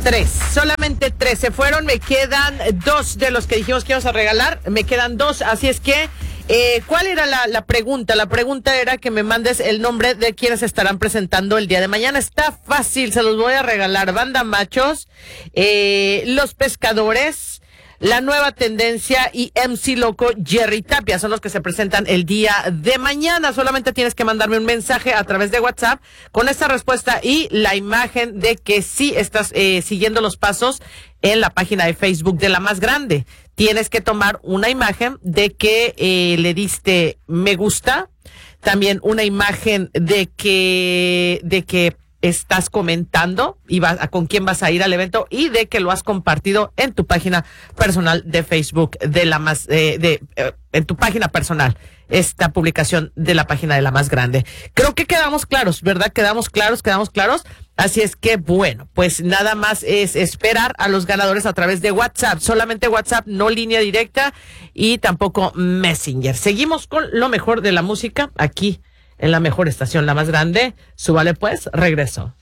Solamente tres se fueron, me quedan dos de los que dijimos que íbamos a regalar, me quedan dos, así es que, ¿cuál era la pregunta? La pregunta era que me mandes el nombre de quienes estarán presentando el día de mañana. Está fácil, se los voy a regalar. Banda Machos, Los Pescadores, La Nueva Tendencia y MC Loco Jerry Tapia son los que se presentan el día de mañana. Solamente tienes que mandarme un mensaje a través de WhatsApp con esta respuesta y la imagen de que sí estás siguiendo los pasos en la página de Facebook de La Más Grande. Tienes que tomar una imagen de que le diste me gusta, también una imagen de que estás comentando y con quién vas a ir al evento y de que lo has compartido en tu página personal de Facebook de La Más, en tu página personal, esta publicación de la página de La Más Grande. Creo que quedamos claros, ¿verdad? Quedamos claros. Así es que, bueno, pues nada más es esperar a los ganadores a través de WhatsApp. Solamente WhatsApp, no línea directa y tampoco Messenger. Seguimos con lo mejor de la música aquí en la mejor estación, La Más Grande. Súbale pues, regreso.